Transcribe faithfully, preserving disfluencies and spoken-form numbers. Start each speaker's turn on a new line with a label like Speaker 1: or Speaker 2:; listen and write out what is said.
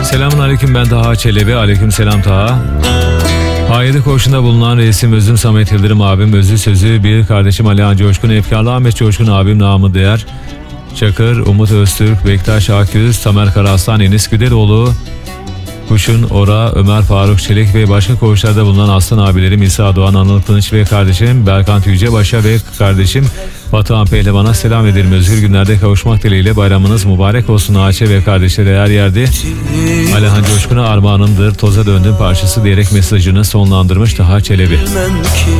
Speaker 1: Selamun aleyküm, ben Taha Çelebi. Aleyküm selam Taha. A yedi koğuşunda bulunan reisim Özüm Samet Yıldırım abim, özü sözü bir kardeşim Alihan Coşkun, Efkarlı Ahmet Coşkun abim, namı değer Çakır, Umut Öztürk, Bektaş Akgüz, Tamer Karaslan, Enis Güderoğlu, Kuşun, Ora, Ömer Faruk Çelik ve başka koğuşlarda bulunan aslan abilerim İsa Doğan, Anıl Kılıç ve kardeşim Berkant Yücebaş'a ve kardeşim Batuhan Pehlivan'a selam ederim. Özgür günlerde kavuşmak dileğiyle bayramınız mübarek olsun. Ağaçe ve kardeşleri her yerde Alihan Coşkun'a armağanımdır, toza döndüm parçası diyerek mesajını sonlandırmış Taha Çelebi.